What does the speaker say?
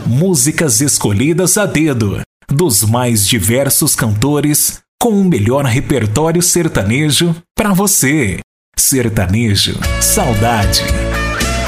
Músicas escolhidas a dedo, dos mais diversos cantores, com o melhor repertório sertanejo para você. Sertanejo Saudade.